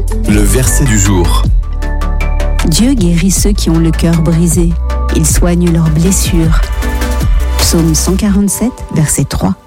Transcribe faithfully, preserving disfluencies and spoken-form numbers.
Le verset du jour. Dieu guérit ceux qui ont le cœur brisé. Il soigne leurs blessures. Psaume cent quarante-sept, verset trois.